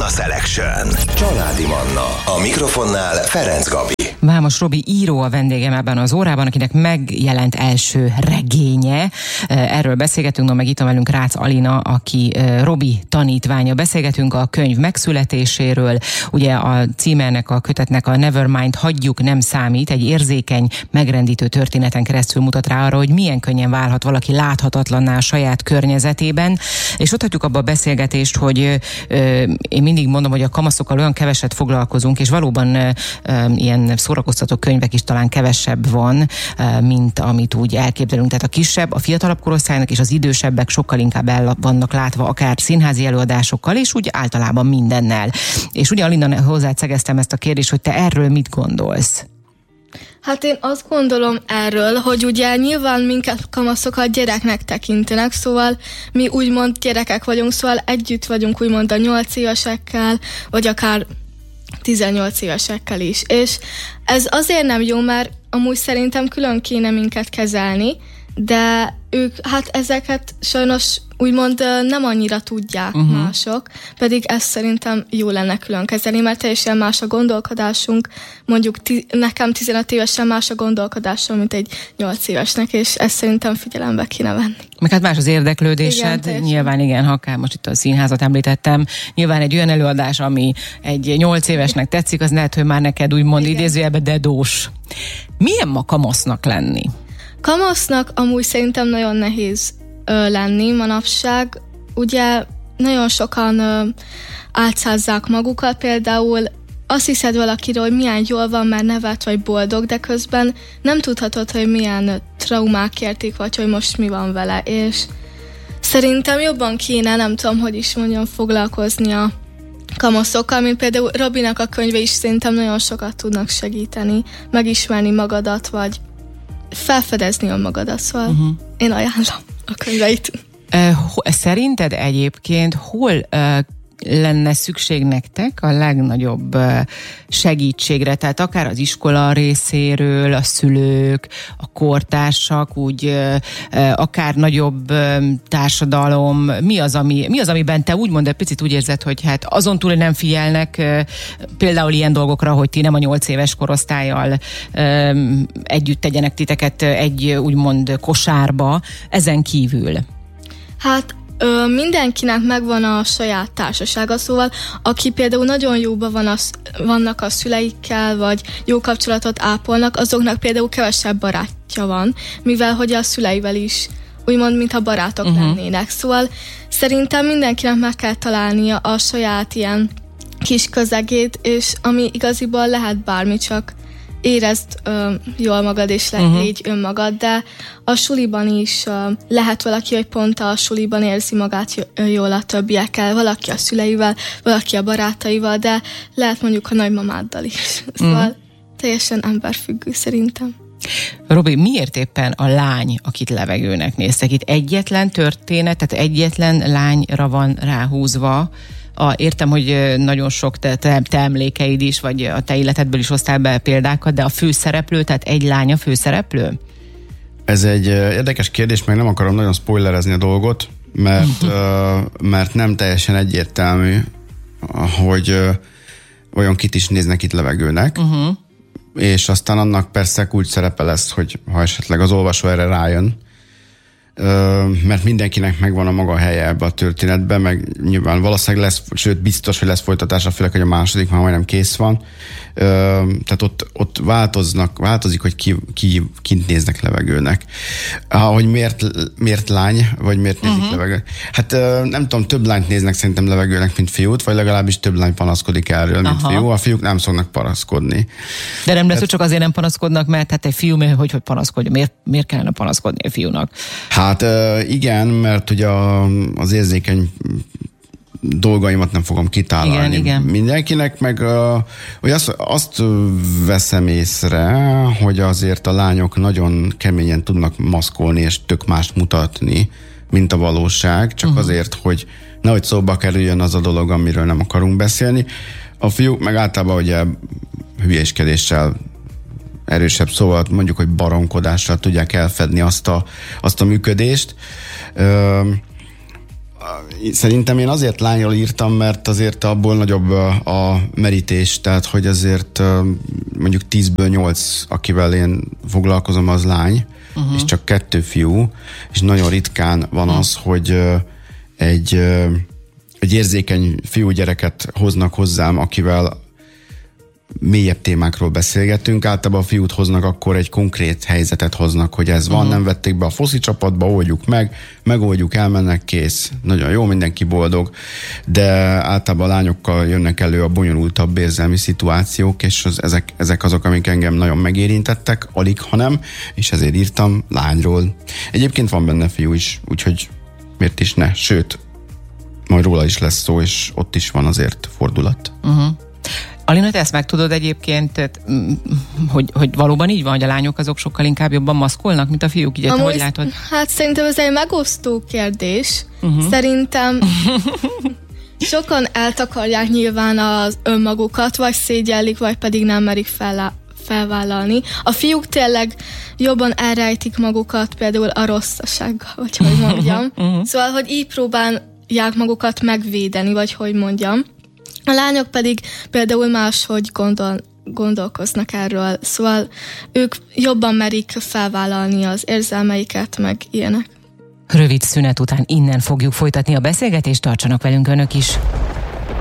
Manna Selection. Családi Manna. A mikrofonnál Ferenc Gabi. Vámos Robi író a vendégem ebben az órában, akinek megjelent első regénye. Erről beszélgetünk, meg itt van velünk Rácz Alina, aki Robi tanítványa. Beszélgetünk a könyv megszületéséről. Ugye a címe ennek a kötetnek a Nevermind, hagyjuk, nem számít. Egy érzékeny, megrendítő történeten keresztül mutat rá arra, hogy milyen könnyen válhat valaki láthatatlanná a saját környezetében. És ott hagyjuk abba a beszélgetést, hogy én mindig mondom, hogy a kamaszokkal olyan keveset foglalkozunk, és valóban ilyen szórakoztató könyvek is talán kevesebb van, mint amit úgy elképzelünk. Tehát a kisebb, a fiatalabb korosztálynak és az idősebbek sokkal inkább el vannak látva, akár színházi előadásokkal, és úgy általában mindennel. És ugye Alina, hozzád szegeztem ezt a kérdést, hogy te erről mit gondolsz? Hát én azt gondolom erről, hogy ugye nyilván minket kamaszokat gyereknek tekintenek, szóval mi úgymond gyerekek vagyunk, szóval együtt vagyunk úgymond a 8 évesekkel, vagy akár 18 évesekkel is. És ez azért nem jó, mert amúgy szerintem külön kéne minket kezelni, de ők hát ezeket sajnos úgymond nem annyira tudják mások, pedig ezt szerintem jó lenne külön kezelni, mert teljesen más a gondolkodásunk, mondjuk nekem 15 évesen más a gondolkodásom, mint egy 8 évesnek, és ezt szerintem figyelembe kéne venni. Meg hát más az érdeklődésed, igen, nyilván igen, ha akár most itt a színházat említettem, nyilván egy olyan előadás, ami egy 8 évesnek tetszik, az lehet, hogy már neked úgymond idézőjelben dedós. Milyen ma kamasznak lenni? Kamasznak amúgy szerintem nagyon nehéz lenni manapság. Ugye nagyon sokan álcázzák magukat, például azt hiszed valakiről, hogy milyen jól van, mert nevet vagy boldog, de közben nem tudhatod, hogy milyen traumák érték, vagy hogy most mi van vele, és szerintem jobban kéne, nem tudom, hogy is mondjam, foglalkozni a kamaszokkal, mint például Robinak a könyve is szerintem nagyon sokat tudnak segíteni, megismerni magadat, vagy felfedezni önmagadat, szóval én ajánlom a könyveit. Szerinted egyébként hol lenne szükség nektek a legnagyobb segítségre, tehát akár az iskola részéről, a szülők, a kortársak, úgy akár nagyobb társadalom, mi az, amiben te úgymond egy picit úgy érzed, hogy hát azon túl, hogy nem figyelnek például ilyen dolgokra, hogy ti nem a 8 éves korosztállyal együtt tegyenek titeket egy úgymond kosárba, ezen kívül? Hát mindenkinek megvan a saját társasága, szóval aki például nagyon jóban vannak a szüleikkel, vagy jó kapcsolatot ápolnak, azoknak például kevesebb barátja van, mivel hogy a szüleivel is úgymond, mintha barátok lennének. Szóval szerintem mindenkinek meg kell találnia a saját ilyen kis közegét, és ami igaziból lehet bármi, csak érezd jól magad, és légy önmagad, de a suliban is lehet valaki, hogy pont a suliban érzi magát jól a többiekkel, valaki a szüleivel, valaki a barátaival, de lehet mondjuk a nagymamáddal is. Szóval teljesen emberfüggő szerintem. Robi, miért éppen a lány, akit levegőnek néztek? Itt egyetlen történet, tehát egyetlen lányra van ráhúzva. Értem, hogy nagyon sok te emlékeid is, vagy a te életedből is hoztál be példákat, de a főszereplő, tehát egy lány a főszereplő? Ez egy érdekes kérdés, meg nem akarom nagyon spoilerezni a dolgot, mert nem teljesen egyértelmű, hogy olyan kit is néznek itt levegőnek, és aztán annak persze úgy szerepe lesz, hogy ha esetleg az olvasó erre rájön, mert mindenkinek megvan a maga helye ebbe a történetben, meg nyilván valószínűleg lesz, sőt biztos, hogy lesz folytatása, főleg, hogy a második már majdnem kész van. Tehát ott változik, hogy kint néznek levegőnek. Hogy miért lány, vagy miért nézik levegőnek? Hát nem tudom, több lányt néznek szerintem levegőnek, mint fiút, vagy legalábbis több lány panaszkodik erről, mint fiú. A fiúk nem szoknak panaszkodni. De nem lesz, hogy csak azért nem panaszkodnak, mert hát egy fiú, hogy panaszkodja? Miért kellene panaszkodni a fiúnak? Hát igen, mert ugye az érzékeny dolgaimat nem fogom kitállalni mindenkinek, meg hogy azt veszem észre, hogy azért a lányok nagyon keményen tudnak maszkolni, és tök mást mutatni, mint a valóság, csak azért, hogy nehogy szóba kerüljön az a dolog, amiről nem akarunk beszélni. A fiúk meg általában ugye hülyéskedéssel, erősebb szóval mondjuk, hogy baromkodással tudják elfedni azt a működést. Szerintem én azért lányról írtam, mert azért abból nagyobb a merítés, tehát hogy azért mondjuk 10-ből 8, akivel én foglalkozom, az lány, és csak 2 fiú, és nagyon ritkán van az, hogy egy érzékeny fiúgyereket hoznak hozzám, akivel mélyebb témákról beszélgetünk. Általában a fiút hoznak, akkor egy konkrét helyzetet hoznak, hogy ez van, nem vették be a foci csapatba, oldjuk meg, megoldjuk, elmennek, kész. Nagyon jó, mindenki boldog, de általában a lányokkal jönnek elő a bonyolultabb érzelmi szituációk, és ezek azok, amik engem nagyon megérintettek, alig, hanem, és ezért írtam lányról. Egyébként van benne fiú is, úgyhogy miért is ne? Sőt, majd róla is lesz szó, és ott is van azért fordulat. Alina, te ezt meg tudod egyébként, hogy valóban így van, hogy a lányok azok sokkal inkább jobban maszkolnak, mint a fiúk, így hogy látod? Hát szerintem ez egy megosztó kérdés. Szerintem sokan eltakarják nyilván az önmagukat, vagy szégyellik, vagy pedig nem merik felvállalni. A fiúk tényleg jobban elrejtik magukat, például a rosszasággal, vagy hogy mondjam. Szóval, hogy így próbálják magukat megvédeni, vagy hogy mondjam. A lányok pedig például máshogy gondolkoznak erről, szóval ők jobban merik felvállalni az érzelmeiket, meg ilyenek. Rövid szünet után innen fogjuk folytatni a beszélgetést, tartsanak velünk önök is.